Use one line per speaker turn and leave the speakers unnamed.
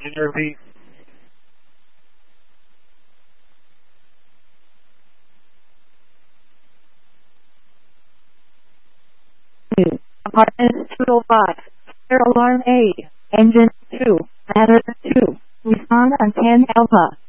Energy.
Apartment 205. Fire alarm A. Engine 2. Ladder 2. Respond on 10 Alpha.